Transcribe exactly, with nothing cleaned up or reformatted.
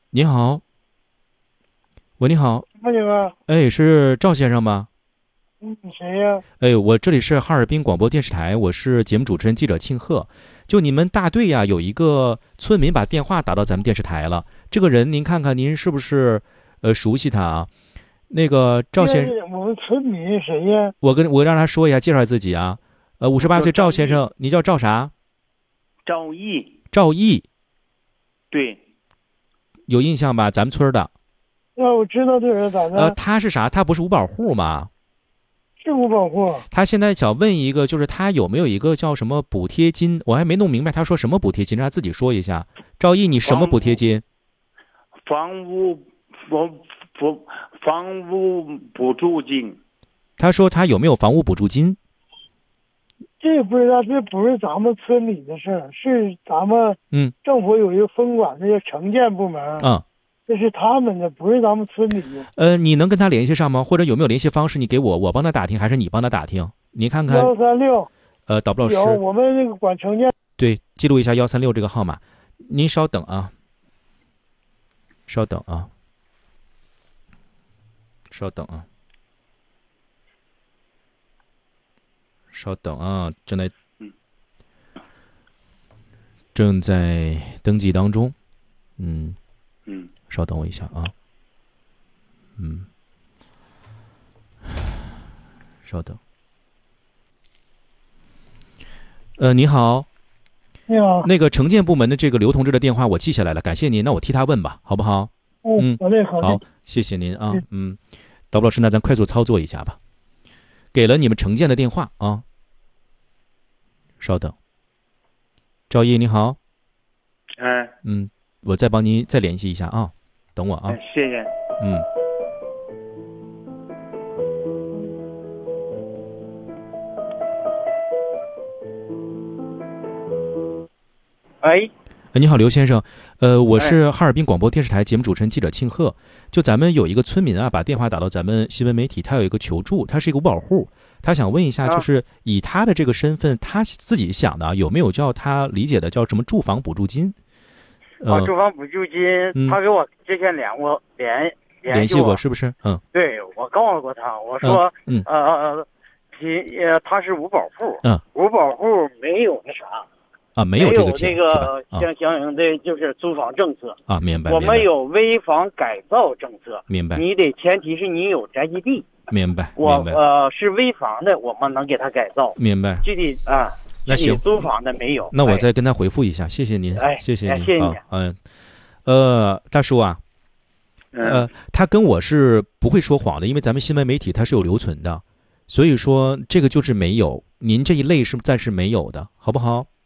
你好。喂，你好。 那你们， 哎，是赵先生吗？ 嗯，你谁呀？ 哎，我这里是哈尔滨广播电视台，我是节目主持人记者庆贺。就你们大队呀，有一个村民把电话打到咱们电视台了。这个人您看看，您是不是呃熟悉他啊？那个赵先生， 这我们村民谁呀？ 我跟我让他说一下，介绍自己啊。呃，五十八岁我叫赵毅， 赵先生，你叫赵啥？ 赵毅， 赵毅， 对， 有印象吧？咱们村的。 那我知道这人咋呃， 的？ 他是啥？他不是五保户吗？ 是无保护。 他现在想问一个，就是他有没有一个叫什么补贴金？我还没弄明白，他说什么补贴金，让他自己说一下。赵毅，你什么补贴金？ 房屋房房房屋补助金。 他说他有没有房屋补助金？ 这不知道，这不是咱们村里的事儿，是咱们嗯政府有一个分管的叫城建部门， 啊这是他们的，不是咱们村里的。 呃，你能跟他联系上吗？或者有没有联系方式？你给我，我帮他打听，还是你帮他打听？你看看。 幺三六呃，导不老有师， 我们那个管城建。 对，记录一下幺三六这个号码。您稍等啊，稍等啊，稍等啊，稍等啊，正在嗯正在登记当中。嗯， 嗯， 稍等我一下啊。嗯，稍等。呃，你好。 你好。 那个城建部门的这个刘同志的电话我记下来了，感谢您。那我替他问吧，好不好？嗯， 好嘞，好嘞。 好，谢谢您啊。嗯，导播老师，那咱快速操作一下吧。给了你们城建的电话啊。稍等。赵毅，你好。 哎， 嗯，我再帮您再联系一下啊，等我啊。 哎谢谢。 嗯。 喂， 呃你好，刘先生，呃，我是哈尔滨广播电视台节目主持人记者庆贺。就咱们有一个村民啊，把电话打到咱们新闻媒体，他有一个求助，他是一个五保户，他想问一下，就是以他的这个身份，他自己想的有没有叫他理解的叫什么住房补助金？ 呃、啊，住房补助金， 嗯、 他给我之前联过联联系过，是不是？嗯， 对，我告诉过他，我说， 嗯， 呃呃，贫呃，他是五保户， 嗯， 五保户没有那啥。 啊，没有这个钱， 这个相相应的就是租房政策啊，明白。 我们有危房改造政策， 明白。 你得前提是你有宅基地， 明白。 我呃是危房的，我们能给他改造， 明白。 具体啊， 那行， 租房的没有。 那我再跟他回复一下，谢谢您， 哎， 谢谢您， 谢谢你。 嗯，呃，大叔啊，呃，他跟我是不会说谎的，因为咱们新闻媒体它是有留存的，所以说这个就是没有，您这一类是暂时没有的，好不好？